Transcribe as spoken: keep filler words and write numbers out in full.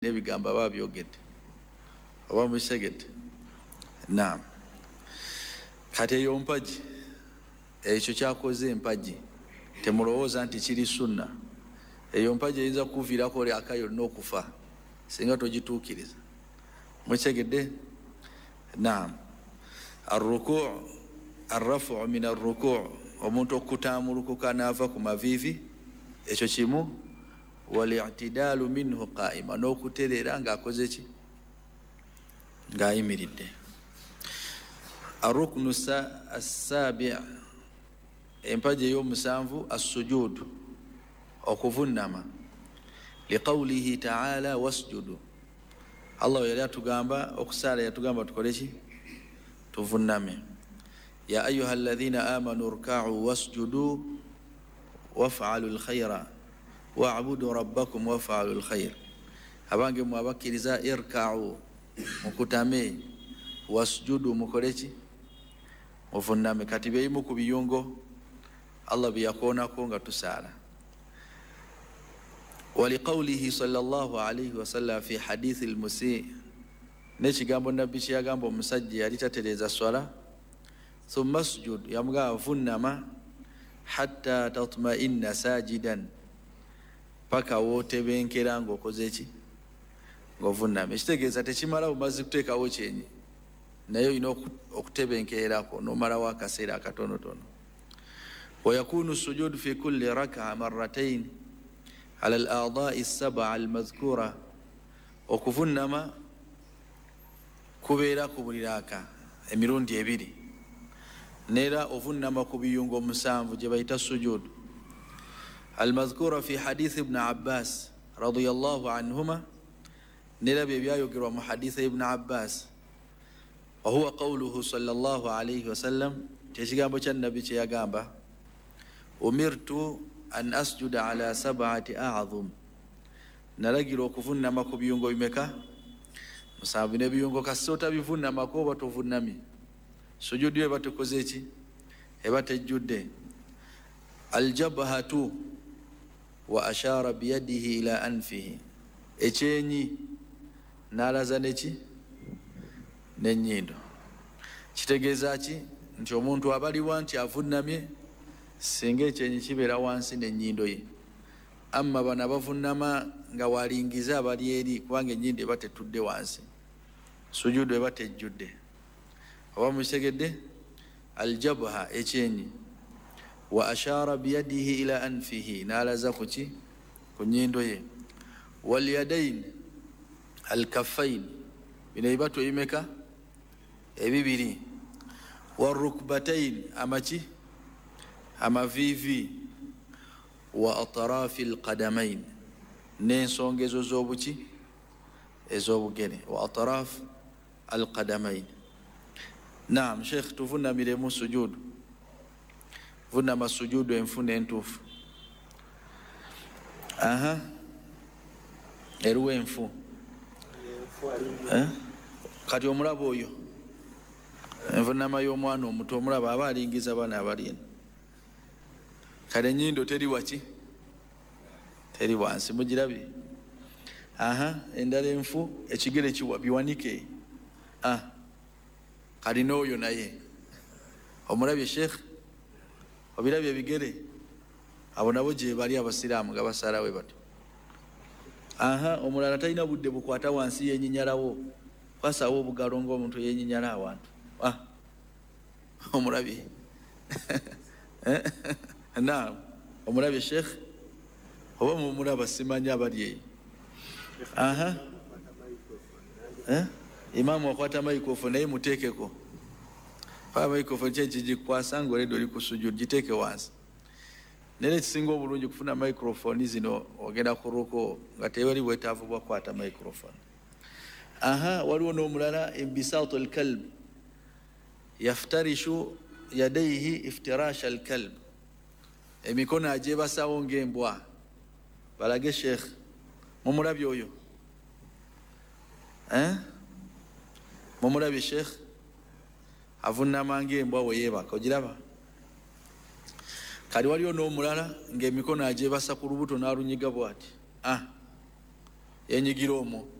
nebigamba babyogedde oba musegedde. Naam, kati eyo mpaji ekyo kyakoze empaji temulowooza nti kiri sunna. Eyo mpaji eyinza kuviirako lyaka yonna okufa singa togituukiriza. Musegedde. Naam, arruku' arrafu' min arruku' omuntu okutambulukuka naava ku maviivi ekyo kimu. Wal-i'tidalu minhu qa'ima, n'okutereera ng'akoze ki ng'ayimiridde. Arruknu as-sabi' empaji ey'omusanvu as-sujud okuvunnama liqawlihi ta'ala wasjudu. Allah yali atugamba okusaala yatugamba tukole ki tuvunname. Ya ayyuha alladhina amanu rka'u wasjudu waf'alu al-khayra wa'budu rabbakum waf'alu al-khayr. Abange mu abakkiriza irka'u mukutame wasjudu mukole ki muvunname. Kati byeyimu ku biyungo Allah byakoonako nga tusaala. Waliqawlihi sallallahu alayhi wa sallam fi hadithi al-musi' n'ekigambo nabbi kye yagamba omusajja yali tatereeza swala thumma sujud yamugamba vunnama hatta tatma'inna sajidan paka wootebenkera ng'okoze ki ng'ovunnama. Ekitegeeza tekimala bumaze kuteekawo kyenyi naye olina okutebenkererako n'omalawo akaseera akatonotono. Wayakunu sujudu fi kulli raka'a marratayn ala al-a'dha'i as-sab'a al-madhkura. Okuvunnama kubeera ku buli raaka emirundi ebiri, neera ovunnama ku biyungo omusanvu gye bayita sujudu al-madhkura fi hadith ibn Abbas radiyallahu anhuma, neera bye byayogerwa mu hadith ibn Abbas. Wa huwa qawluhu sallallahu alayhi wa sallam, ekigambo kya nabbi kye yagamba umirtu an asjuda ala sab'ati a'zum, nalagira okuvunnama ku biyungo bimeka musanvu. N'ebiyungo kasi otabivunnamako oba tovunnami sujudu eba tekoze eki eba tejjudde. Aljabhatu wa ashara biyadihi ila anfihi, ekyenyi n'alaza neki n'ennyindo. Kitegeeza ki nti omuntu abaliwa nti avunnamye singa ekyenyi kibeera wansi n'ennyindo ye. Amma bano abavunnama nga walingiza abali eri kubanga ennyindo eba tetudde wansi, sujudu eba tejjudde. Oba musegedde. Aljabha ekyenyi wa ashara biyadihi ila anfihi, n'alaza ku ki ku nnyindo ye. Wal yadayn al-kaffayn, bino ebibatu ebimeka ebibiri. Warukbatayn amaki amaviivi. Wa atrafi al-qadamayn, n'ensonga ezo z'obuki ez'obugere. Wa atraf al-qadamayn. Naam, Sheikh tuvunnamiremu sujudu. Vunnama sujudu enfuna entuufu. Aha, eruwa enfu eh? Kati omulaba oyo envunnama y'omwana omuto omulaba aba alingiza bana abali eno. Kale ennyindo teri waki teri wansi, mugirabye. Aha, endala enfu ekigere kiwa biwanike. Ah, kali n'oyo naye omulabye Sheikh, obirabye ebigere abo nabo gye bali abasiraamu nga basalawe batyo. Aha, omulala talina budde bukwata wansi yenyinyalawo, kwasawo obugalo ng'omuntu yenyinyala awantu. Ah, omulabye naam, omulabye Sheikh oba mumulaba simanyi abali eyo. Aha, eh Imaamu akwata microphone naye muteekeko. Paa microphone kye kigikwasa ng'oledde oli ku sujudu giteeke wansi. Nera ekisinga obulungi kufuna microphone zino ogenda ku ruko nga tewali bwetaavu bwa kwata microphone. Aha, waliwo n'omulala imbisatu al-kalb, yaftarishu yadayhi iftirasha al-kalb, emikono agyebasawo ng'embwa. Balage Sheikh, mumulabye oyo eh mumulabye Sheikh avunnama ng'embwa we yeebaka, ogiraba? Kali waliwo n'omulala ng'emikono agyebasa ku lubuto n'alunyiga bw'ati. Ah, yenyigira omwo